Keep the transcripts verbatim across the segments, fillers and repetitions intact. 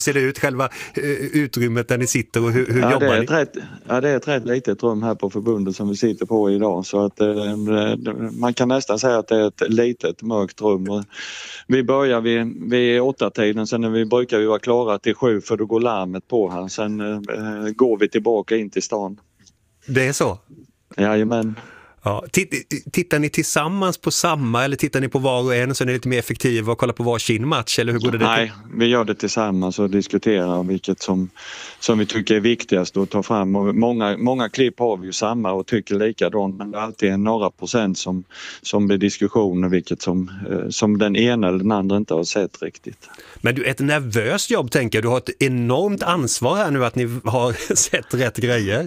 ser det ut, själva uh, utrymmet där ni sitter och hur, hur ja, jobbar det är ni? ett rätt, ja, det är ett rätt litet rum här på förbundet som vi sitter på idag, så att eh, man kan nästan säga att det är ett litet mörkt rum. Och vi börjar vid, vid åtta tiden, sen när vi brukar vi vara klara till sju för då går larmet på här. Sen eh, går vi tillbaka in till stan. Det är så? Jajamän. Ja. Tittar ni tillsammans på samma eller tittar ni på var och en så är ni lite mer effektiva och kollar på varsin match eller hur går det? Nej, vi gör det tillsammans och diskuterar vilket som, som vi tycker är viktigast att ta fram. Och många, många klipp har vi ju samma och tycker likadant, men det är alltid några procent som, som blir diskussioner vilket som, som den ena eller den andra inte har sett riktigt. Men du, ett nervöst jobb tänker jag. Du har ett enormt ansvar här nu att ni har sett rätt grejer.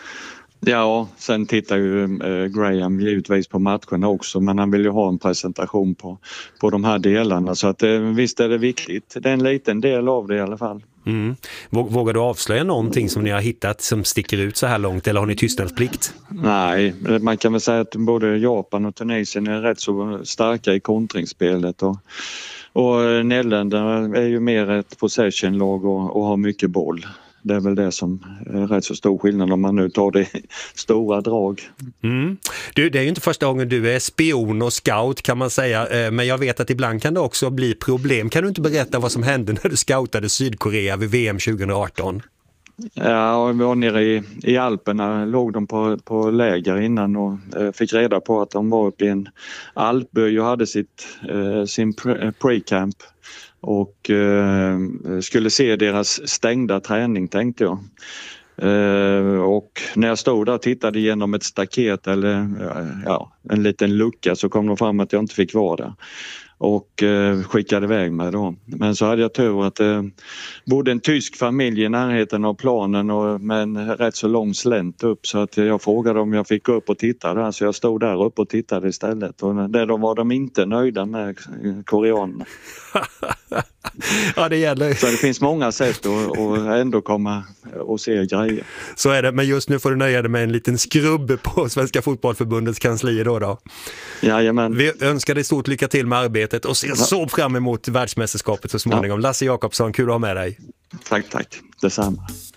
Ja, sen tittar ju eh, Graham givetvis på matcherna också, men han vill ju ha en presentation på, på de här delarna, så att eh, visst är det viktigt. Det är en liten del av det i alla fall. Mm. Vågar du avslöja någonting som ni har hittat som sticker ut så här långt eller har ni tystnadsplikt? Nej, man kan väl säga att både Japan och Tunisien är rätt så starka i kontringsspelet och, och Nederländerna är ju mer ett possession-lag och, och har mycket boll. Det är väl det som är rätt så stor skillnad om man nu tar det stora drag. Mm. Du, det är ju inte första gången du är spion och scout kan man säga, men jag vet att ibland kan det också bli problem. Kan du inte berätta vad som hände när du scoutade Sydkorea vid V M tjugo arton? Ja, vi var nere i, i Alperna, låg de på, på läger innan och eh, fick reda på att de var uppe i en alpby och hade sitt, eh, sin pre-camp. Och eh, skulle se deras stängda träning, tänkte jag. Eh, och när jag stod där och tittade genom ett staket eller ja, en liten lucka så kom de fram att jag inte fick vara där. Och eh, skickade iväg mig då. Men så hade jag tur att det eh, bodde en tysk familj i närheten av planen och med en rätt så lång slänt upp, så att jag frågade om jag fick gå upp och titta där, så jag stod där uppe och tittade istället. Och det då var de inte nöjda med koreanerna. Ja, det gäller. Så det finns många sätt att, att ändå komma och se grejer. Så är det, men just nu får du nöja dig med en liten skrubb på Svenska fotbollförbundets kansli då då. Jajamän. Vi önskar dig stort lycka till med arbetet och ser så fram emot världsmästerskapet så småningom. Ja. Lasse Jakobsson, kul att ha med dig. Tack, tack. Detsamma.